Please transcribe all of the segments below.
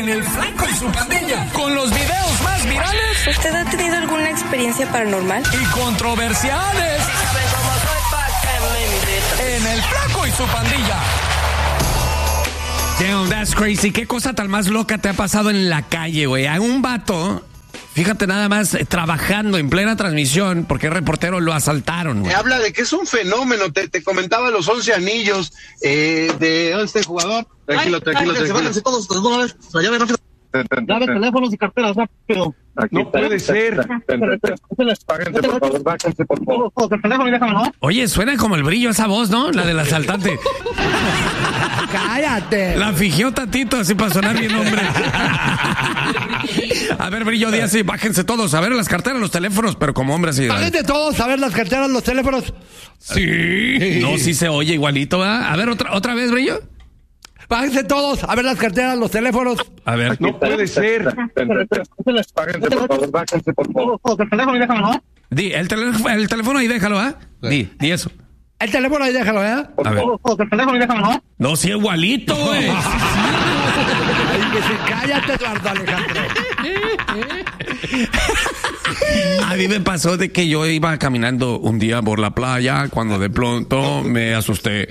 en El Flaco y su pandilla, con los videos más virales. ¿Usted ha tenido alguna experiencia paranormal? Y controversiales. En El Flaco y su pandilla. Damn, that's crazy. ¿Qué cosa tan más loca te ha pasado en la calle, güey? A un vato, fíjate nada más, trabajando en plena transmisión, porque el reportero lo asaltaron, güey. Habla de que es un fenómeno. Te comentaba los 11 anillos de este jugador. Tranquilo. Todos de una vez. La llave rápido. Llave, teléfonos y carteras rápido. No puede ser. Páguense, por favor, bájense, por favor. El teléfono y déjamelo. Oye, suena como el Brillo esa voz, ¿no? La del asaltante. ¡Cállate! La fingió tantito así para sonar bien, hombre. A ver, Brillo, di así, bájense todos. A ver, las carteras, los teléfonos, pero como hombre así. Bájense todos, a ver las carteras, los teléfonos. Sí. No, sí se oye igualito, ¿verdad? A ver, otra vez, Brillo. Bájense todos, a ver las carteras, los teléfonos. A ver. No puede ser. Páguense, por favor, bájense, por favor. El teléfono y déjamelo. Di, el teléfono ahí déjalo, ¿ah? Di eso. El teléfono ahí déjalo, ¿eh? A ver. El teléfono y déjamelo. No, sí, igualito, güey. Cállate, Eduardo Alejandro. A mí me pasó de que yo iba caminando un día por la playa cuando de pronto me asusté.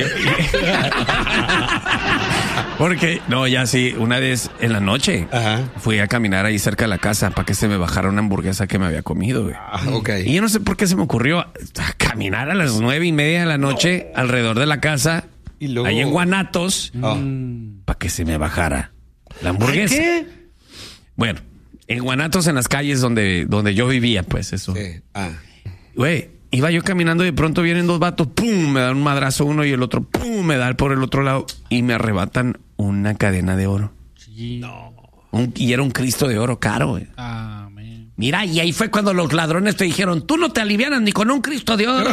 Porque, no, ya sí, una vez en la noche fui a caminar ahí cerca de la casa para que se me bajara una hamburguesa que me había comido, güey. Okay. Y yo no sé por qué se me ocurrió caminar a las 9:30 de la noche alrededor de la casa, y luego... ahí en Guanatos, para que se me bajara la hamburguesa. ¿Qué? Bueno, en Guanatos, en las calles donde yo vivía, pues eso. Sí. Güey, iba yo caminando y de pronto vienen dos vatos, ¡pum! Me dan un madrazo uno y el otro, ¡pum! Me da por el otro lado y me arrebatan una cadena de oro. Sí. No. Y era un Cristo de oro caro, güey. Amén. Mira, y ahí fue cuando los ladrones te dijeron, tú no te alivianas ni con un Cristo de oro.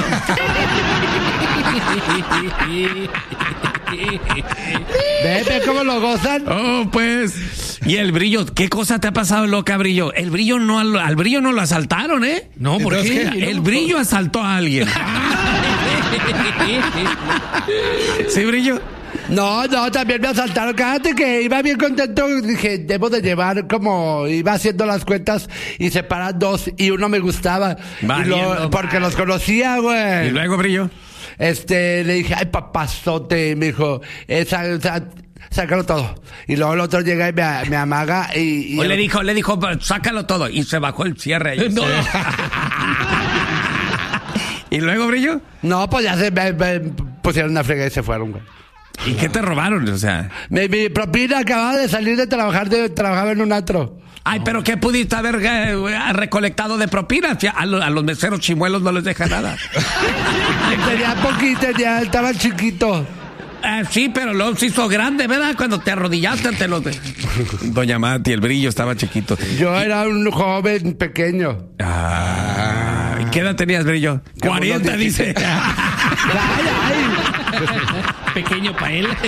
¿Ves cómo lo gozan? Oh, pues. Y el Brillo, ¿qué cosa te ha pasado, loca, Brillo? El Brillo no, al Brillo no lo asaltaron, ¿eh? No, ¿por qué? El Brillo asaltó a alguien. ¿Sí, Brillo? No, también me asaltaron. Cállate que iba bien contento. Dije, debo de llevar como... Iba haciendo las cuentas y separar dos y uno me gustaba. Porque los conocía, güey. ¿Y luego, Brillo? Le dije, ay, papazote. Y me dijo, sácalo todo. Y luego el otro llega y me amaga y le dijo, sácalo todo. Y se bajó el cierre ahí. No. ¿Y luego, Brillo? No, pues ya se me pusieron una frega y se fueron, güey. ¿Y qué te robaron? O sea... Mi propina, acababa de salir de trabajar, trabajaba en un antro. Ay, pero ¿qué pudiste haber recolectado de propina? A los meseros chimuelos no les deja nada. Tenía poquito, ya estaba chiquito. Sí, pero luego se hizo grande, ¿verdad? Cuando te arrodillaste ante los... Doña Mati, el Brillo estaba chiquito. Yo era un joven pequeño. ¿Y qué edad tenías, Brillo? 40, dice. Pequeño para él.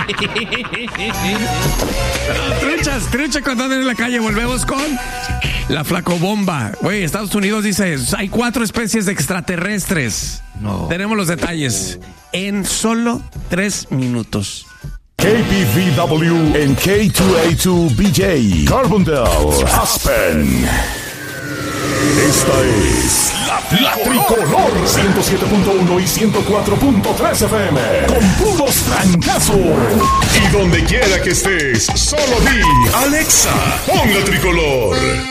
Trucha cuando andan en la calle. Volvemos con la flacobomba. Güey, Estados Unidos dice, hay 4 especies de extraterrestres. No. Tenemos los detalles en solo 3 minutos. KPVW en K2A2BJ, Carbondale, Aspen. Esta es la Tricolor 107.1 y 104.3 FM con puros trancazos. Y donde quiera que estés, solo di Alexa, pon la Tricolor.